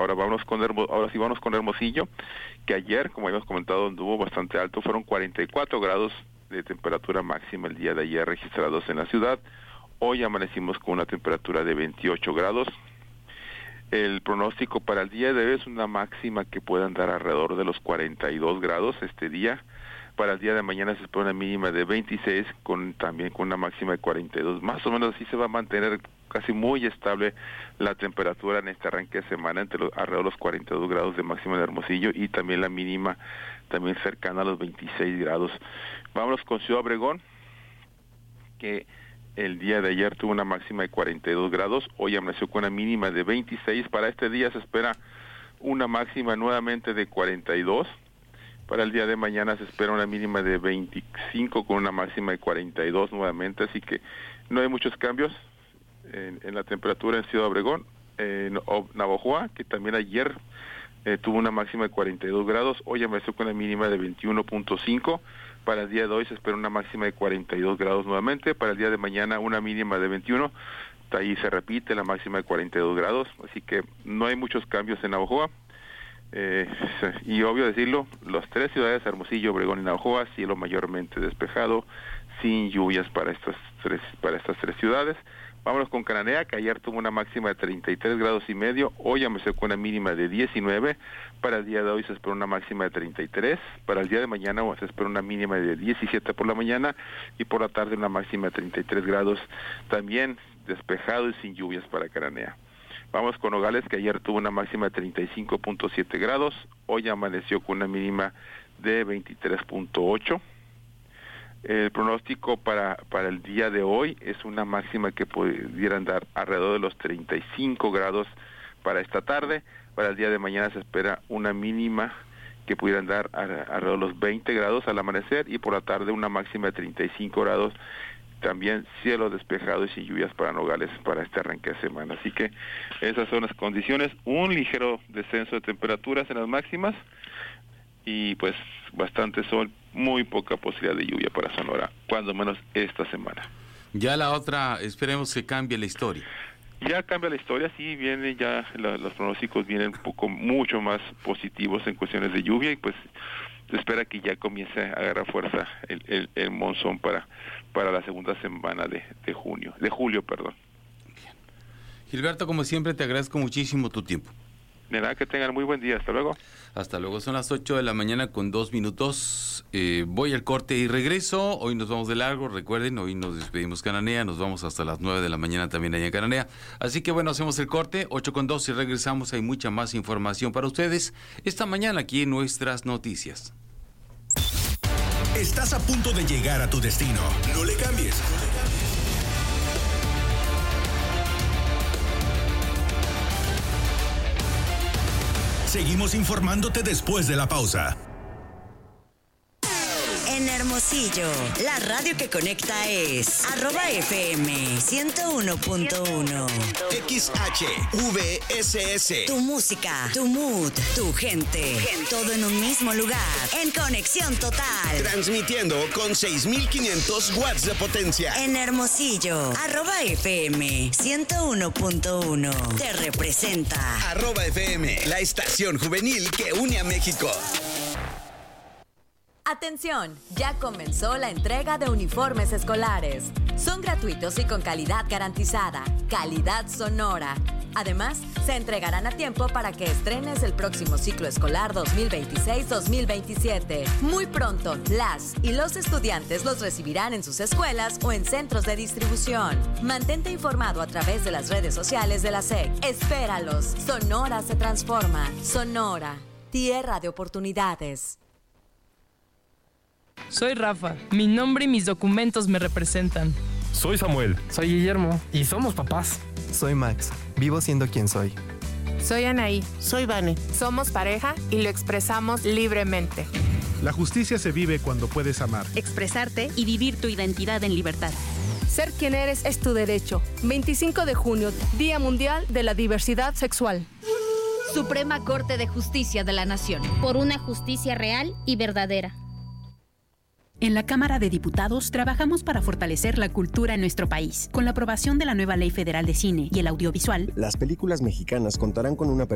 Ahora sí vamos con Hermosillo, que ayer, como habíamos comentado, anduvo bastante alto. Fueron 44 grados de temperatura máxima el día de ayer registrados en la ciudad. Hoy amanecimos con una temperatura de 28 grados. El pronóstico para el día de hoy es una máxima que puede andar alrededor de los 42 grados este día. Para el día de mañana se espera una mínima de 26, también con una máxima de 42. Más o menos así se va a mantener casi muy estable la temperatura en este arranque de semana, alrededor de los 42 grados de máxima de Hermosillo, y también la mínima también cercana a los 26 grados. Vámonos con Ciudad Obregón, que el día de ayer tuvo una máxima de 42 grados, hoy amaneció con una mínima de 26. Para este día se espera una máxima nuevamente de 42. Para el día de mañana se espera una mínima de 25 con una máxima de 42 nuevamente, así que no hay muchos cambios en la temperatura en Ciudad Obregón. Navojoa, que también ayer tuvo una máxima de 42 grados, hoy amaneció con una mínima de 21.5. Para el día de hoy se espera una máxima de 42 grados nuevamente. Para el día de mañana una mínima de 21. Ahí se repite la máxima de 42 grados. Así que no hay muchos cambios en Navojoa. Y obvio decirlo, las tres ciudades, Hermosillo, Obregón y Navojoa, cielo mayormente despejado, sin lluvias para estas tres ciudades. Vámonos con Cananea, que ayer tuvo una máxima de 33 grados y medio, hoy amaneció con una mínima de 19, para el día de hoy se espera una máxima de 33, para el día de mañana se espera una mínima de 17 por la mañana, y por la tarde una máxima de 33 grados, también despejado y sin lluvias para Cananea. Vamos con Nogales, que ayer tuvo una máxima de 35.7 grados, hoy amaneció con una mínima de 23.8. El pronóstico para el día de hoy es una máxima que pudiera andar alrededor de los 35 grados para esta tarde. Para el día de mañana se espera una mínima que pudiera andar alrededor de los 20 grados al amanecer, y por la tarde una máxima de 35 grados. También cielo despejado y sin lluvias para Nogales para este arranque de semana. Así que esas son las condiciones, un ligero descenso de temperaturas en las máximas, y pues bastante sol, muy poca posibilidad de lluvia para Sonora, cuando menos esta semana. Ya la otra, esperemos que cambie la historia. Ya cambia la historia, sí, viene ya, los pronósticos vienen mucho más positivos en cuestiones de lluvia, y pues se espera que ya comience a agarrar fuerza el monzón para la segunda semana de julio. Bien. Gilberto, como siempre, te agradezco muchísimo tu tiempo. De nada, que tengan muy buen día. Hasta luego. Hasta luego. Son las 8 de la mañana con 2 minutos. Voy al corte y regreso. Hoy nos vamos de largo. Recuerden, hoy nos despedimos Cananea. Nos vamos hasta las 9 de la mañana también allá en Cananea. Así que bueno, hacemos el corte. 8 con 2 y regresamos. Hay mucha más información para ustedes esta mañana aquí en Nuestras Noticias. Estás a punto de llegar a tu destino. No le cambies. Seguimos informándote después de la pausa. En Hermosillo, la radio que conecta es @FM 101.1. XHVSS. Tu música, tu mood, tu gente. Todo en un mismo lugar. En conexión total. Transmitiendo con 6,500 watts de potencia. En Hermosillo, @FM 101.1. Te representa. @FM, la estación juvenil que une a México. Atención, ya comenzó la entrega de uniformes escolares. Son gratuitos y con calidad garantizada, calidad Sonora. Además, se entregarán a tiempo para que estrenes el próximo ciclo escolar 2026-2027. Muy pronto, las y los estudiantes los recibirán en sus escuelas o en centros de distribución. Mantente informado a través de las redes sociales de la SEC. Espéralos. Sonora se transforma. Sonora, tierra de oportunidades. Soy Rafa. Mi nombre y mis documentos me representan. Soy Samuel. Soy Guillermo. Y somos papás. Soy Max. Vivo siendo quien soy. Soy Anaí. Soy Vane. Somos pareja y lo expresamos libremente. La justicia se vive cuando puedes amar, expresarte y vivir tu identidad en libertad. Ser quien eres es tu derecho. 25 de junio, Día Mundial de la Diversidad Sexual. Suprema Corte de Justicia de la Nación. Por una justicia real y verdadera. En la Cámara de Diputados trabajamos para fortalecer la cultura en nuestro país. Con la aprobación de la nueva Ley Federal de Cine y el Audiovisual, las películas mexicanas contarán con una